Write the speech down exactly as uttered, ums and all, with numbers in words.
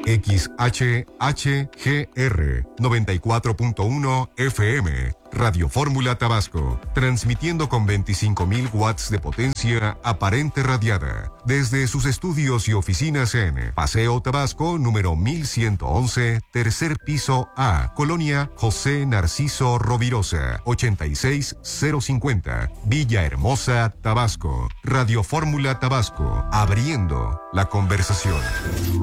X H H G R noventa y cuatro punto uno F M. Radio Fórmula Tabasco, transmitiendo con veinticinco mil watts de potencia aparente radiada desde sus estudios y oficinas en Paseo Tabasco número mil ciento once, tercer piso A, Colonia José Narciso Rovirosa, ochenta y seis mil cincuenta, Villahermosa, Tabasco. Radio Fórmula Tabasco, abriendo la conversación.